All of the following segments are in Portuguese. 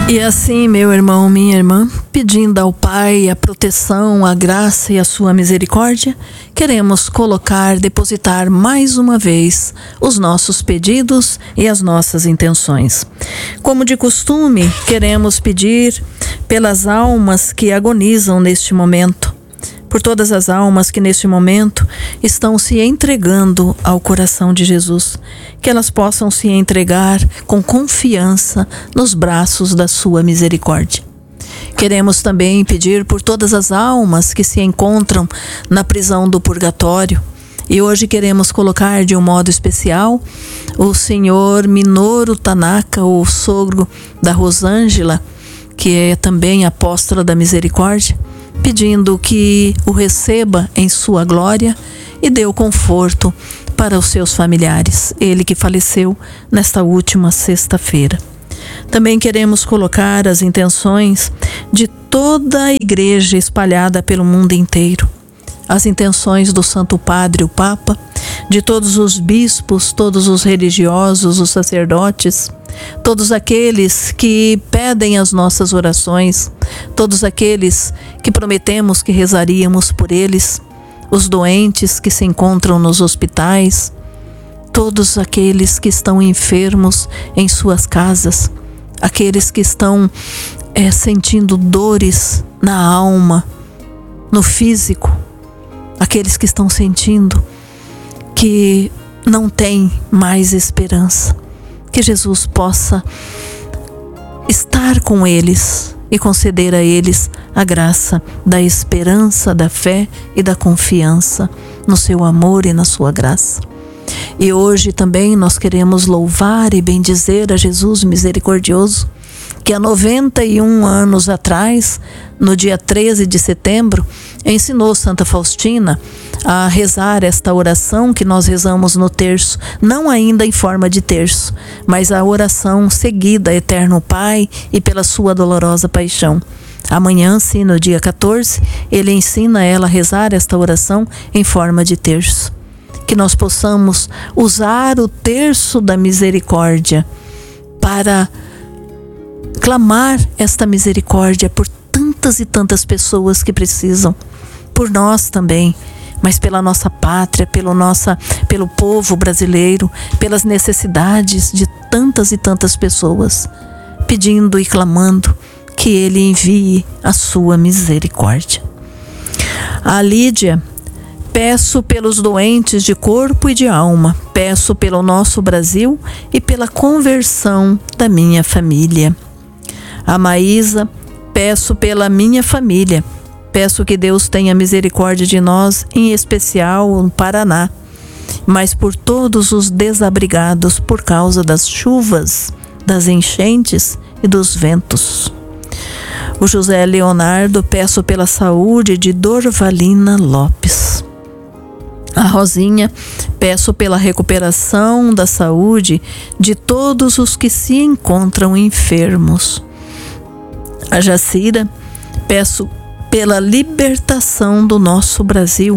E assim, meu irmão, minha irmã, pedindo ao Pai a proteção, a graça e a sua misericórdia, queremos depositar mais uma vez os nossos pedidos e as nossas intenções. Como de costume, queremos pedir pelas almas que agonizam neste momento, por todas as almas que neste momento estão se entregando ao coração de Jesus, que elas possam se entregar com confiança nos braços da sua misericórdia. Queremos também pedir por todas as almas que se encontram na prisão do purgatório, e hoje queremos colocar de um modo especial o senhor Minoru Tanaka, o sogro da Rosângela, que é também apóstola da misericórdia, pedindo que o receba em sua glória e dê o conforto para os seus familiares, ele que faleceu nesta última sexta-feira. Também queremos colocar as intenções de toda a igreja espalhada pelo mundo inteiro, as intenções do Santo Padre, o Papa, de todos os bispos, todos os religiosos, os sacerdotes, todos aqueles que pedem as nossas orações, todos aqueles que prometemos que rezaríamos por eles, os doentes que se encontram nos hospitais, todos aqueles que estão enfermos em suas casas, aqueles que estão sentindo dores na alma, no físico, aqueles que estão sentindo que não têm mais esperança. Que Jesus possa estar com eles e conceder a eles a graça da esperança, da fé e da confiança no seu amor e na sua graça. E hoje também nós queremos louvar e bendizer a Jesus misericordioso, que há 91 anos atrás, no dia 13 de setembro, ensinou Santa Faustina a rezar esta oração que nós rezamos no terço, não ainda em forma de terço, mas a oração seguida, Eterno Pai, e pela sua dolorosa paixão. Amanhã, sim, no dia 14, ele ensina ela a rezar esta oração em forma de terço. Que nós possamos usar o terço da misericórdia para clamar esta misericórdia por tantas e tantas pessoas que precisam, por nós também, mas pela nossa pátria, pelo povo brasileiro, pelas necessidades de tantas e tantas pessoas, pedindo e clamando que Ele envie a sua misericórdia. A Lídia: peço pelos doentes de corpo e de alma, peço pelo nosso Brasil e pela conversão da minha família. A Maísa: peço pela minha família, peço que Deus tenha misericórdia de nós, em especial no Paraná, mas por todos os desabrigados por causa das chuvas, das enchentes e dos ventos. O José Leonardo: peço pela saúde de Dorvalina Lopes. A Rosinha: peço pela recuperação da saúde de todos os que se encontram enfermos. A Jacira: peço pela libertação do nosso Brasil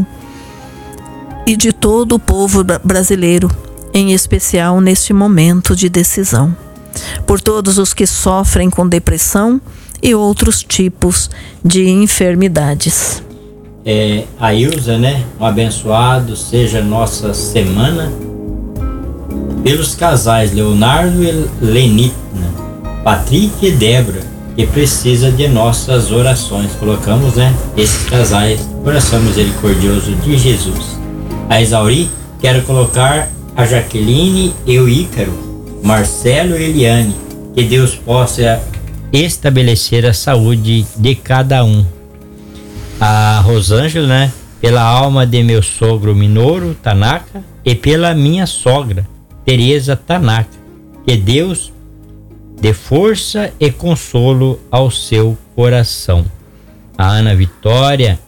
e de todo o povo brasileiro, em especial neste momento de decisão. Por todos os que sofrem com depressão e outros tipos de enfermidades. A Ilza, um abençoado seja nossa semana. Pelos casais Leonardo e Lenitna, Patrick e Débora, que precisa de nossas orações. Colocamos, esses casais, coração misericordioso de Jesus. A Isauri: quero colocar a Jaqueline e o Ícaro, Marcelo e Eliane, que Deus possa estabelecer a saúde de cada um. A Rosângela, pela alma de meu sogro Minoru Tanaka e pela minha sogra Teresa Tanaka, que Deus dê força e consolo ao seu coração. A Ana Vitória,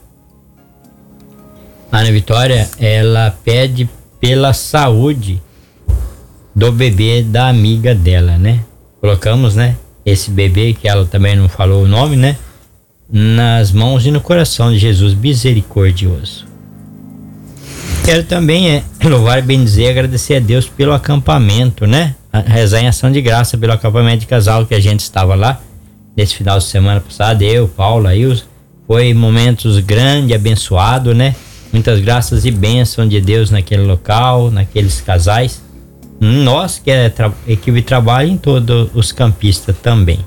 ela pede pela saúde do bebê da amiga dela, Colocamos, esse bebê, que ela também não falou o nome, nas mãos e no coração de Jesus misericordioso. Quero também louvar, bendizer e agradecer a Deus pelo acampamento, rezar em ação de graça pelo acampamento de casal que a gente estava lá, nesse final de semana passado, eu, Paulo, Ailson, foi momentos grandes, abençoados, né? Muitas graças e bênçãos de Deus naquele local, naqueles casais. Nós que é equipe de trabalho, em todos os campistas também.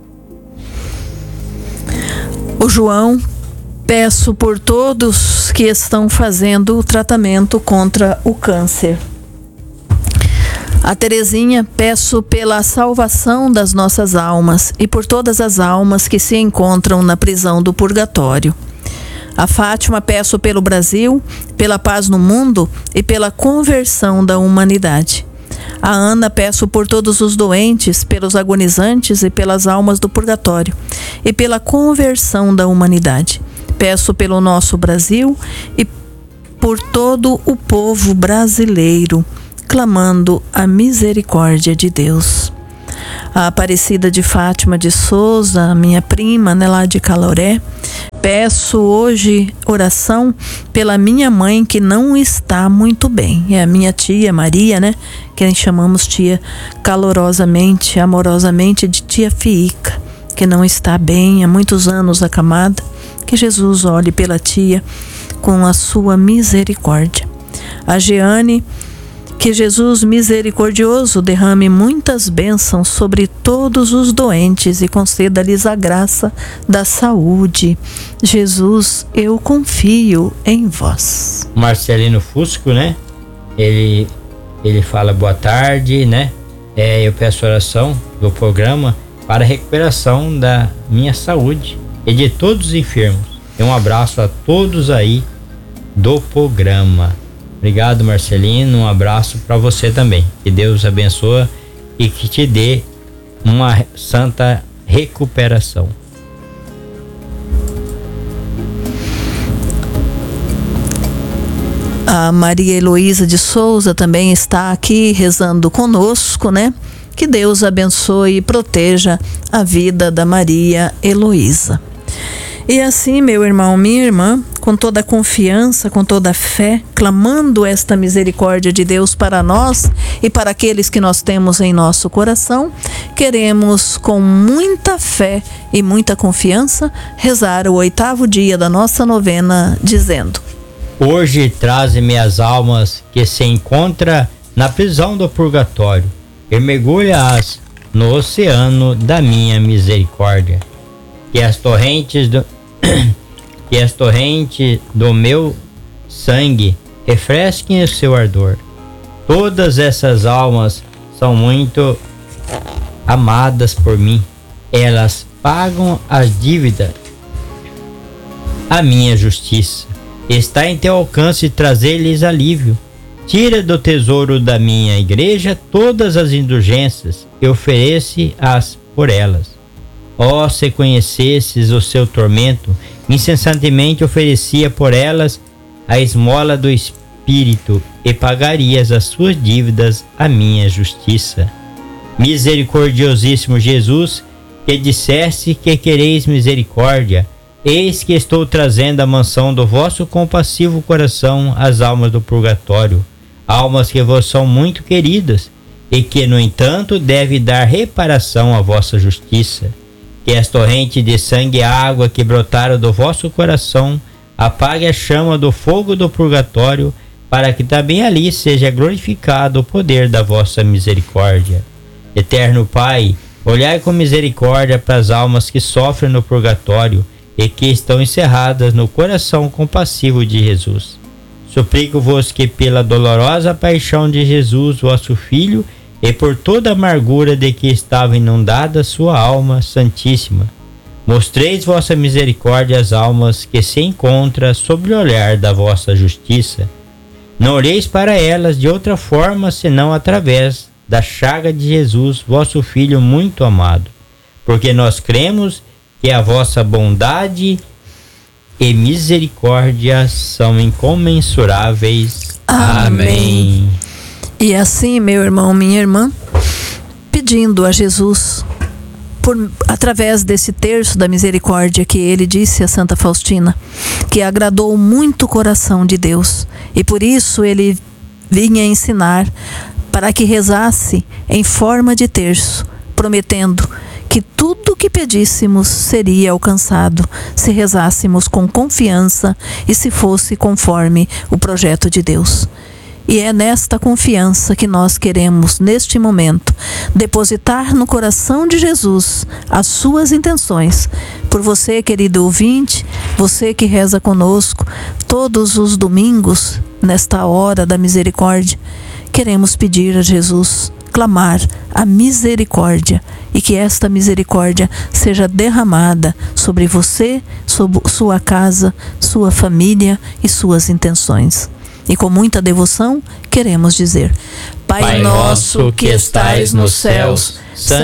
O João: peço por todos que estão fazendo o tratamento contra o câncer. A Terezinha: peço pela salvação das nossas almas e por todas as almas que se encontram na prisão do purgatório. A Fátima: peço pelo Brasil, pela paz no mundo e pela conversão da humanidade. A Ana: peço por todos os doentes, pelos agonizantes e pelas almas do purgatório e pela conversão da humanidade. Peço pelo nosso Brasil e por todo o povo brasileiro, clamando a misericórdia de Deus. A Aparecida de Fátima de Souza, minha prima, né, lá de Caloré: peço hoje oração pela minha mãe que não está muito bem. É a minha tia Maria, né, que chamamos tia calorosamente, amorosamente de tia Fiica, que não está bem, há muitos anos acamada. Que Jesus olhe pela tia com a sua misericórdia. A Jeane: que Jesus misericordioso derrame muitas bênçãos sobre todos os doentes e conceda-lhes a graça da saúde. Jesus, eu confio em vós. Marcelino Fusco, né? Ele fala boa tarde, né? Eu peço oração do programa para a recuperação da minha saúde e de todos os enfermos. E um abraço a todos aí do programa. Obrigado, Marcelino, um abraço para você também. Que Deus abençoe e que te dê uma santa recuperação. A Maria Heloísa de Souza também está aqui rezando conosco, né? Que Deus abençoe e proteja a vida da Maria Heloísa. E assim, meu irmão, minha irmã, com toda a confiança, com toda a fé, clamando esta misericórdia de Deus para nós e para aqueles que nós temos em nosso coração, queremos com muita fé e muita confiança rezar o 8º dia da nossa novena, dizendo: hoje traze-me as almas que se encontram na prisão do purgatório e mergulha-as no oceano da minha misericórdia. Que as torrentes do meu sangue refresquem o seu ardor. Todas essas almas são muito amadas por mim. Elas pagam as dívidas. A minha justiça está em teu alcance trazer-lhes alívio. Tira do tesouro da minha igreja todas as indulgências e oferece-as por elas. Ó, se conhecesses o seu tormento, incessantemente oferecia por elas a esmola do Espírito e pagarias as suas dívidas à minha justiça. Misericordiosíssimo Jesus, que disseste que quereis misericórdia, eis que estou trazendo à mansão do vosso compassivo coração as almas do purgatório, almas que vos são muito queridas e que, no entanto, deve dar reparação à vossa justiça. Que as torrentes de sangue e água que brotaram do vosso coração apague a chama do fogo do purgatório, para que também ali seja glorificado o poder da vossa misericórdia. Eterno Pai, olhai com misericórdia para as almas que sofrem no purgatório e que estão encerradas no coração compassivo de Jesus. Suplico-vos que, pela dolorosa paixão de Jesus, vosso Filho, e por toda a amargura de que estava inundada sua alma santíssima, mostreis vossa misericórdia às almas que se encontram sob o olhar da vossa justiça. Não olheis para elas de outra forma senão através da chaga de Jesus, vosso Filho muito amado, porque nós cremos que a vossa bondade e misericórdia são incomensuráveis. Amém. E assim, meu irmão, minha irmã, pedindo a Jesus, através desse terço da misericórdia que ele disse a Santa Faustina, que agradou muito o coração de Deus, e por isso ele vinha ensinar para que rezasse em forma de terço, prometendo que tudo que pedíssemos seria alcançado se rezássemos com confiança e se fosse conforme o projeto de Deus. E é nesta confiança que nós queremos, neste momento, depositar no coração de Jesus as suas intenções. Por você, querido ouvinte, você que reza conosco todos os domingos, nesta hora da misericórdia, queremos pedir a Jesus, clamar a misericórdia, e que esta misericórdia seja derramada sobre você, sobre sua casa, sua família e suas intenções. E com muita devoção, queremos dizer: Pai nosso que estais nos céus, santificado